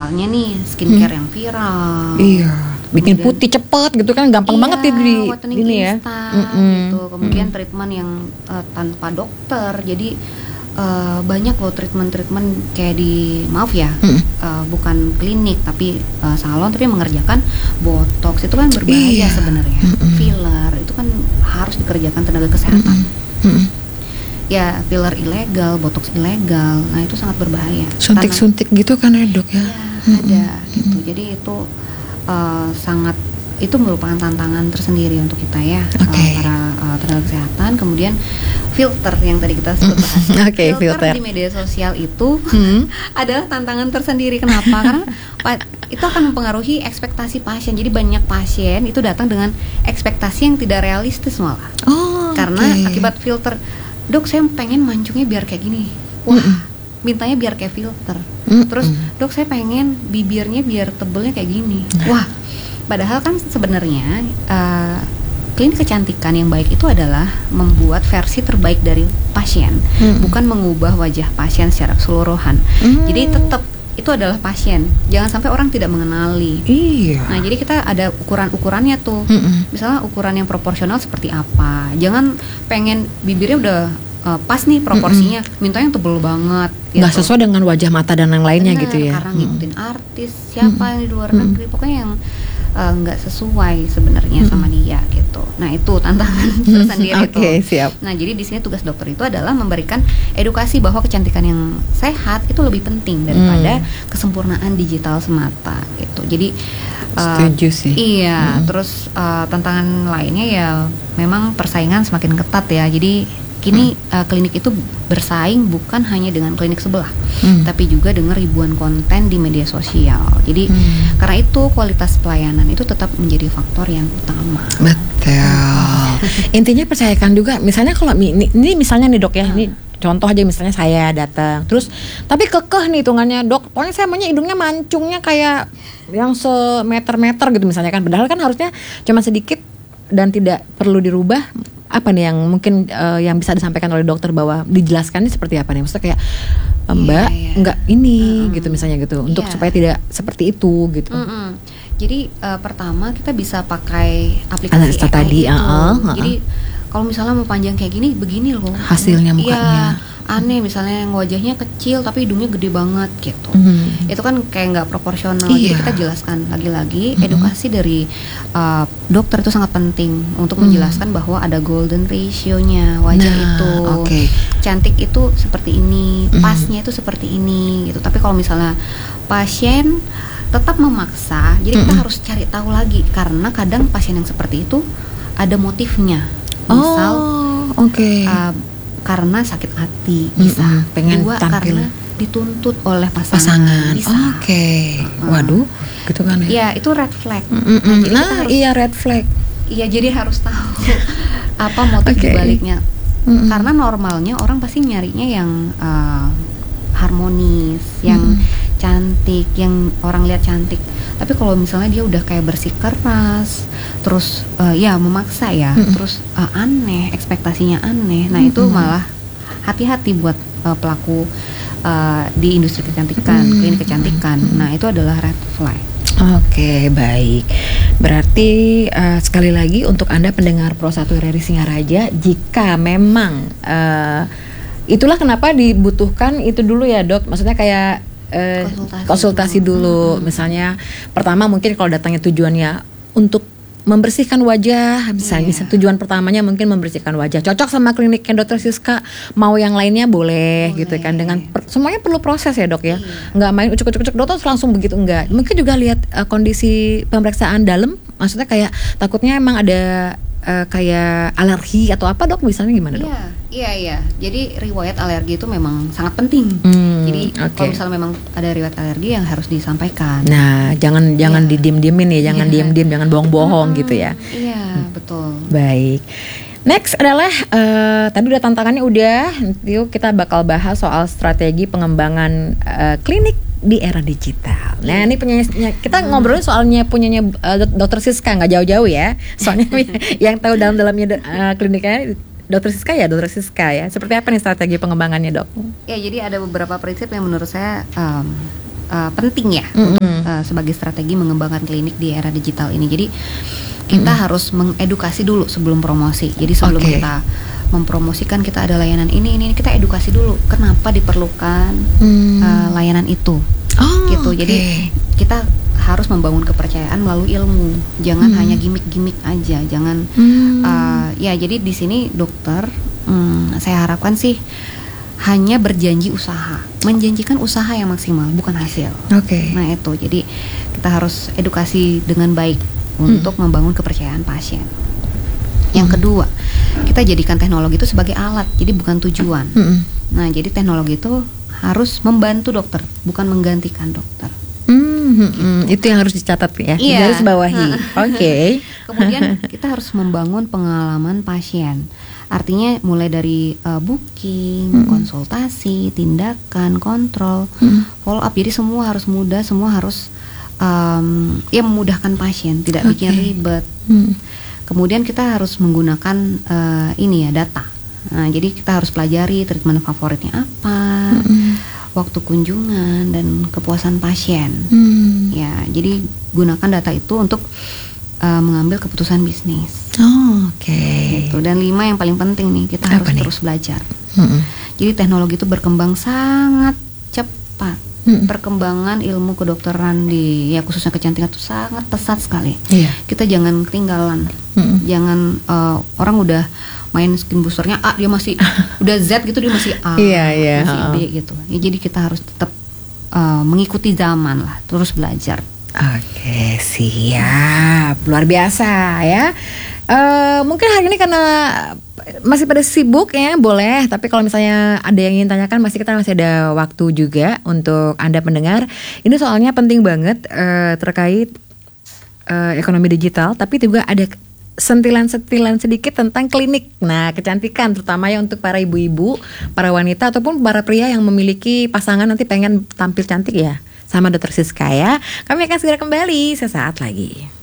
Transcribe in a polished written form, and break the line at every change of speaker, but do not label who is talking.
misalnya nih skincare yang viral.
Iya, bikin putih cepet gitu kan, gampang banget ya di
ini ya. Gitu. Kemudian treatment yang tanpa dokter. Jadi banyak loh treatment kayak di bukan klinik tapi salon, tapi mengerjakan botox. Itu kan berbahaya sebenarnya. Filler itu kan harus dikerjakan tenaga kesehatan. Ya, filler ilegal, botox ilegal, nah itu sangat berbahaya.
Suntik-suntik gitu kan ya dok ya?
Ada gitu. Jadi itu itu merupakan tantangan tersendiri untuk kita ya, para tenaga kesehatan. Kemudian filter yang tadi kita sebut bahas. Filter di media sosial itu adalah tantangan tersendiri. Kenapa? Karena itu akan mempengaruhi ekspektasi pasien. Jadi banyak pasien itu datang dengan ekspektasi yang tidak realistis malah. Karena akibat filter. Dok, saya pengen mancungnya biar kayak gini. Wah, mintanya biar kayak filter. Terus, dok, saya pengen bibirnya biar tebelnya kayak gini. Wah, padahal kan sebenarnya klinik kecantikan yang baik itu adalah membuat versi terbaik dari pasien, bukan mengubah wajah pasien secara keseluruhan. Jadi tetap itu adalah pasien. Jangan sampai orang tidak mengenali. Nah, jadi kita ada ukuran-ukurannya tuh. Misalnya ukuran yang proporsional seperti apa. Jangan pengen bibirnya udah pas nih proporsinya, minta yang tebel banget.
Nggak sesuai dengan wajah mata dan yang lainnya. Bener, gitu ya.
Karena ngikutin artis siapa yang di luar negeri, pokoknya yang nggak sesuai sebenarnya sama dia gitu. Nah, itu tantangan tersendiri itu.
Siap.
Nah, jadi di sini tugas dokter itu adalah memberikan edukasi bahwa kecantikan yang sehat itu lebih penting daripada kesempurnaan digital semata gitu. Jadi
setuju sih.
Iya, terus tantangan lainnya ya memang persaingan semakin ketat ya. Jadi kini klinik itu bersaing bukan hanya dengan klinik sebelah, tapi juga dengan ribuan konten di media sosial. Jadi karena itu kualitas pelayanan itu tetap menjadi faktor yang utama.
Betul. Intinya percayakan juga. Misalnya kalau ini misalnya nih dok ya, ini contoh aja, misalnya saya datang, terus tapi kekeh nih hitungannya, dok, pokoknya saya maunya hidungnya mancungnya kayak yang semeter-meter gitu misalnya kan, padahal kan harusnya cuma sedikit dan tidak perlu dirubah. Apa nih yang mungkin yang bisa disampaikan oleh dokter, bahwa dijelaskan ini seperti apa nih, maksudnya kayak mbak enggak ini gitu misalnya gitu, untuk supaya tidak seperti itu gitu.
Jadi pertama kita bisa pakai aplikasi AI
tadi
itu. Jadi kalau misalnya mau panjang kayak gini, begini loh
hasilnya mukanya.
Aneh misalnya yang wajahnya kecil tapi hidungnya gede banget gitu. Itu kan kayak nggak proporsional. Jadi kita jelaskan lagi-lagi, edukasi dari dokter itu sangat penting untuk menjelaskan bahwa ada golden ratio-nya wajah itu. Cantik itu seperti ini, pasnya itu seperti ini gitu. Tapi kalau misalnya pasien tetap memaksa, jadi kita harus cari tahu lagi, karena kadang pasien yang seperti itu ada motifnya. Misal karena sakit hati bisa,
pengen tampil,
karena dituntut oleh pasangan. Bisa.
Waduh, gitu kan ya?
Ya, itu red flag.
Red flag.
Iya, jadi harus tahu apa motif dibaliknya. Karena normalnya orang pasti nyarinya yang harmonis, yang cantik, yang orang lihat cantik. Tapi kalau misalnya dia udah kayak bersikeras, terus memaksa ya, terus aneh, ekspektasinya aneh. Nah, itu malah hati-hati buat pelaku di industri kecantikan, klinik kecantikan. Nah, itu adalah red flag.
Baik. Berarti sekali lagi untuk Anda pendengar Pro 1 RRI Singaraja, jika memang itulah kenapa dibutuhkan itu dulu ya dok, maksudnya kayak konsultasi dulu. Misalnya pertama mungkin kalau datangnya tujuannya untuk membersihkan wajah, misalnya tujuan pertamanya mungkin membersihkan wajah, cocok sama kliniknya dokter Siska, mau yang lainnya boleh. Gitu kan, dengan semuanya perlu proses ya dok ya, nggak main ucuk-ucuk dokter langsung begitu, enggak. Mungkin juga lihat kondisi pemeriksaan dalam, maksudnya kayak takutnya emang ada kayak alergi atau apa dok, misalnya gimana dok?
Iya. Jadi riwayat alergi itu memang sangat penting. Jadi kalau misalnya memang ada riwayat alergi yang harus disampaikan.
Nah, jangan didiem-diemin ya, jangan diem-diem, jangan bohong-bohong gitu ya.
Iya, betul.
Baik. Next adalah tadi udah tantangannya udah, yuk kita bakal bahas soal strategi pengembangan klinik di era digital. Nah, ini kita ngobrolin soalnya punyanya dokter Siska, nggak jauh-jauh ya. Soalnya yang tahu dalamnya kliniknya dokter Siska ya. Seperti apa nih strategi pengembangannya dok?
Ya, jadi ada beberapa prinsip yang menurut saya penting ya untuk sebagai strategi mengembangkan klinik di era digital ini. Jadi kita harus mengedukasi dulu sebelum promosi. Jadi sebelum kita mempromosikan kita ada layanan ini kita edukasi dulu kenapa diperlukan layanan itu. Gitu. Jadi kita harus membangun kepercayaan melalui ilmu. Jangan hanya gimmick-gimmick aja. Jangan ya jadi di sini dokter saya harapkan sih hanya berjanji usaha, menjanjikan usaha yang maksimal, bukan hasil. Nah itu, jadi kita harus edukasi dengan baik untuk membangun kepercayaan pasien. Yang kedua, kita jadikan teknologi itu sebagai alat, jadi bukan tujuan. Nah, jadi teknologi itu harus membantu dokter, bukan menggantikan dokter.
Itu yang harus dicatat ya, garis bawahi.
Kemudian kita harus membangun pengalaman pasien. Artinya mulai dari booking, konsultasi, tindakan, kontrol, follow up. Jadi semua harus mudah, semua harus ya memudahkan pasien, tidak bikin ribet. Kemudian kita harus menggunakan data. Nah, jadi kita harus pelajari treatment favoritnya apa, waktu kunjungan dan kepuasan pasien. Ya, jadi gunakan data itu untuk mengambil keputusan bisnis. Gitu. Dan 5 yang paling penting nih, kita harus terus belajar. Jadi teknologi itu berkembang sangat cepat. Perkembangan ilmu kedokteran di khususnya kecantikan itu sangat pesat sekali. Kita jangan ketinggalan. Jangan orang udah main skin boosternya A, dia masih udah Z gitu, dia masih A, masih B gitu. Ya, jadi kita harus tetap mengikuti zaman lah, terus belajar.
Siap, luar biasa ya. Mungkin hari ini karena masih pada sibuk ya, boleh. Tapi kalau misalnya ada yang ingin tanyakan, kita masih ada waktu juga untuk Anda pendengar. Ini soalnya penting banget terkait ekonomi digital, tapi juga ada sentilan-sentilan sedikit tentang klinik. Nah, kecantikan terutama ya untuk para ibu-ibu, para wanita ataupun para pria yang memiliki pasangan nanti pengen tampil cantik ya sama Dr. Siska ya. Kami akan segera kembali sesaat lagi.